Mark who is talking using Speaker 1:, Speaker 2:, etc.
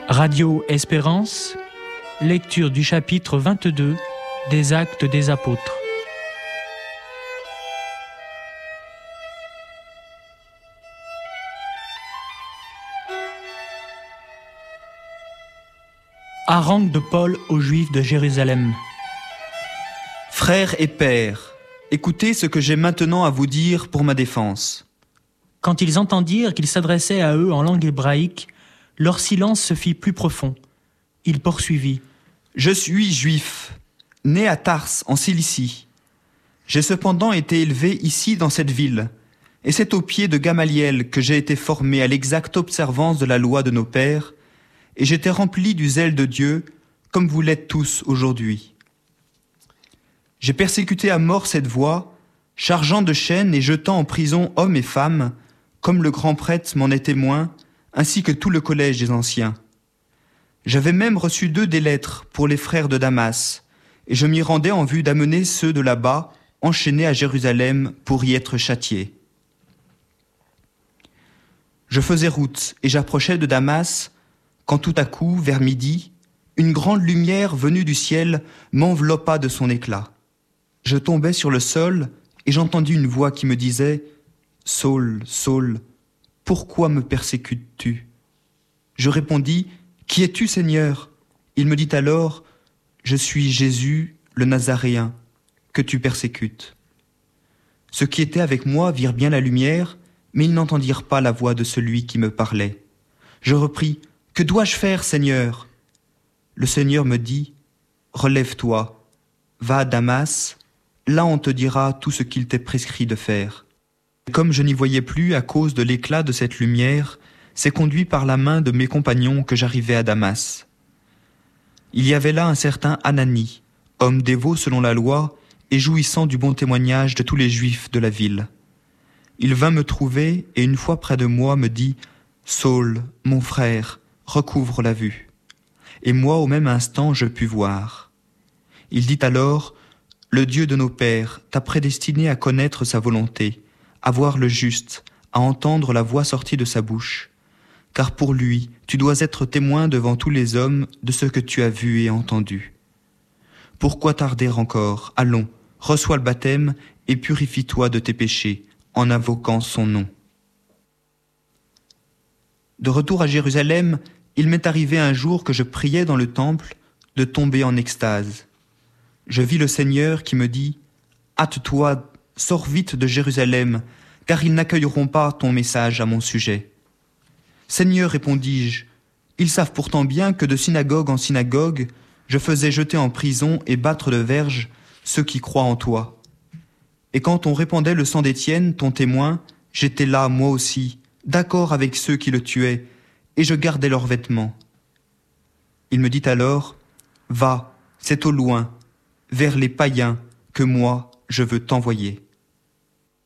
Speaker 1: Radio Espérance, lecture du chapitre 22 des Actes des Apôtres. Harangue de Paul aux Juifs de Jérusalem.
Speaker 2: Frères et pères, écoutez ce que j'ai maintenant à vous dire pour ma défense.
Speaker 1: Quand ils entendirent qu'il s'adressait à eux en langue hébraïque, leur silence se fit plus profond. Il poursuivit.
Speaker 2: « Je suis juif, né à Tars, en Cilicie. J'ai cependant été élevé ici dans cette ville, et c'est au pied de Gamaliel que j'ai été formé à l'exacte observance de la loi de nos pères, et j'étais rempli du zèle de Dieu, comme vous l'êtes tous aujourd'hui. J'ai persécuté à mort cette voie, chargeant de chaînes et jetant en prison hommes et femmes, comme le grand prêtre m'en est témoin, ainsi que tout le collège des anciens. J'avais même reçu d'eux des lettres pour les frères de Damas, et je m'y rendais en vue d'amener ceux de là-bas, enchaînés à Jérusalem, pour y être châtiés. Je faisais route, et j'approchais de Damas, quand tout à coup, vers midi, une grande lumière venue du ciel m'enveloppa de son éclat. Je tombais sur le sol, et j'entendis une voix qui me disait « Saul, Saul, pourquoi me persécutes-tu » Je répondis « Qui es-tu, Seigneur » Il me dit alors « Je suis Jésus, le Nazaréen, que tu persécutes. » Ceux qui étaient avec moi virent bien la lumière, mais ils n'entendirent pas la voix de celui qui me parlait. Je repris « Que dois-je faire, Seigneur » Le Seigneur me dit « Relève-toi, va à Damas, là on te dira tout ce qu'il t'est prescrit de faire. » Comme je n'y voyais plus à cause de l'éclat de cette lumière, c'est conduit par la main de mes compagnons que j'arrivai à Damas. Il y avait là un certain Ananie, homme dévot selon la loi et jouissant du bon témoignage de tous les Juifs de la ville. Il vint me trouver et une fois près de moi me dit « Saul, mon frère, recouvre la vue. » Et moi au même instant je pus voir. Il dit alors « Le Dieu de nos pères t'a prédestiné à connaître sa volonté, à voir le juste, à entendre la voix sortie de sa bouche. Car pour lui, tu dois être témoin devant tous les hommes de ce que tu as vu et entendu. Pourquoi tarder encore? Allons, reçois le baptême et purifie-toi de tes péchés, en invoquant son nom. » De retour à Jérusalem, il m'est arrivé un jour que je priais dans le temple de tomber en extase. Je vis le Seigneur qui me dit « Hâte-toi, sors vite de Jérusalem, car ils n'accueilleront pas ton message à mon sujet. » « Seigneur, répondis-je, ils savent pourtant bien que de synagogue en synagogue, je faisais jeter en prison et battre de verges ceux qui croient en toi. Et quand on répandait le sang d'Étienne, ton témoin, j'étais là, moi aussi, d'accord avec ceux qui le tuaient, et je gardais leurs vêtements. » Il me dit alors, « Va, c'est au loin, vers les païens que moi je veux t'envoyer. »